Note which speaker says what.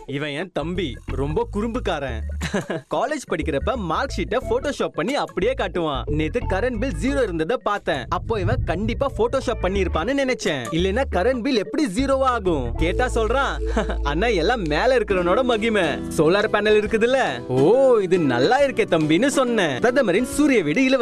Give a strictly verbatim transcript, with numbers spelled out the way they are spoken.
Speaker 1: இவன் என் தம்பி ரொம்ப குறும்புக்காரன். காலேஜ் படிக்கிறப்ப மார்க் ஷீட்டை போட்டோஷாப் பண்ணி அப்படியே காட்டுவான். நேத்து கரண்ட் பில் ஜீரோ இருந்ததை பார்த்தேன். அப்போ இவன் கண்டிப்பா போட்டோஷாப் பண்ணி இருப்பான்னு நினைச்சேன். இல்லனா கரண்ட் பில் எப்படி ஜீரோவா ஆகும்? கேட்டா சொல்றான், அண்ணா எல்லாம் மேல இருக்கிறவனோட மகிமை. சோலார் பேனல் இருக்குதுல்ல, ஓ இது நல்லா இருக்கே தம்பின்னு சொன்னேன். பிரதமரின் சூரிய வீடு இலவச